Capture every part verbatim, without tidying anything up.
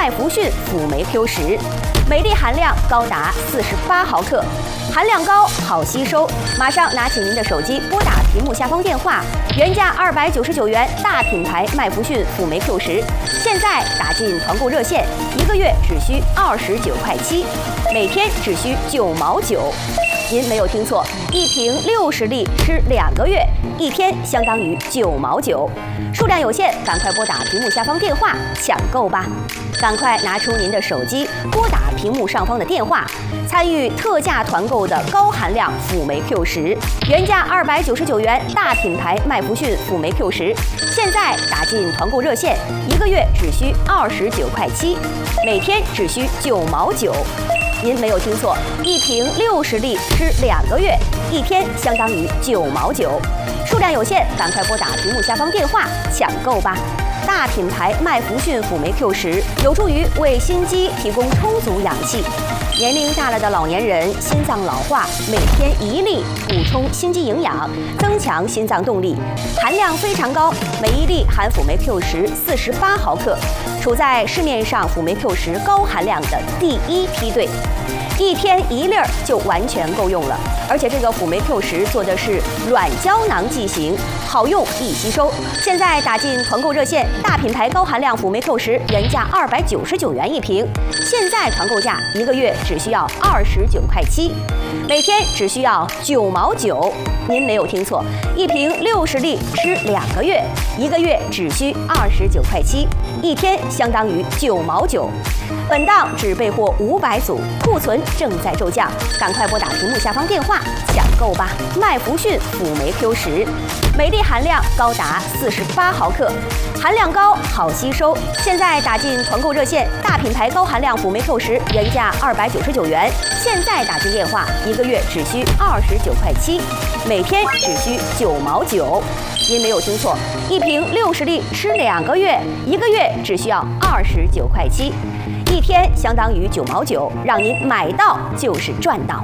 麦弗逊辅酶 Q 十，每粒含量高达四十八毫克，含量高，好吸收。马上拿起您的手机，拨打屏幕下方电话，原价二百九十九元大品牌麦弗逊辅酶 Q 十，现在打进团购热线，一个月只需二十九块七，每天只需九毛九。您没有听错，一瓶六十粒吃两个月，一天相当于九毛九。数量有限，赶快拨打屏幕下方电话抢购吧！赶快拿出您的手机，拨打屏幕上方的电话，参与特价团购的高含量辅酶 Q 十，原价二百九十九元大品牌麦弗逊辅酶 Q 十，现在打进团购热线，一个月只需二十九块七，每天只需九毛九。您没有听错，一瓶六十粒吃两个月，一天相当于九毛九。数量有限，赶快拨打屏幕下方电话抢购吧！大品牌麦弗逊辅酶 Q 十有助于为心肌提供充足氧气。年龄大了的老年人心脏老化，每天一粒补充心肌营养，增强心脏动力，含量非常高，每一粒含辅酶 Q 十四十八毫克，处在市面上辅酶 Q 十高含量的第一梯队。一天一粒儿就完全够用了，而且这个辅酶 Q 十做的是软胶囊剂型，好用易吸收。现在打进团购热线，大品牌高含量辅酶 Q 十原价二百九十九元一瓶，现在团购价一个月只需要二十九块七，每天只需要九毛九。您没有听错，一瓶六十粒吃两个月，一个月只需二十九块七，一天相当于九毛九。本档只备货五百组，库存正在骤降，赶快拨打屏幕下方电话抢购吧！麦弗逊辅酶 Q 十，每粒含量高达四十八毫克，含量高，好吸收。现在打进团购热线，大品牌高含量辅酶 Q 十原价二百九十九元，现在打进电话，一个月只需二十九块七，每天只需九毛九。您没有听错，一瓶六十粒吃两个月，一个月只需要二十九块七，一天相当于九毛九，让您买到就是赚到。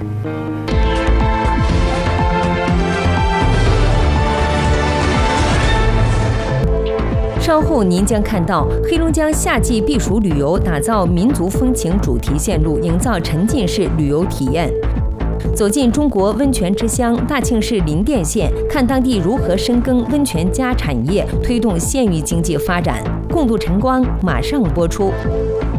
稍后您将看到黑龙江夏季避暑旅游打造民族风情主题线路，营造沉浸式旅游体验。走进中国温泉之乡大庆市林甸县，看当地如何深耕温泉加产业，推动县域经济发展。共度晨光马上播出。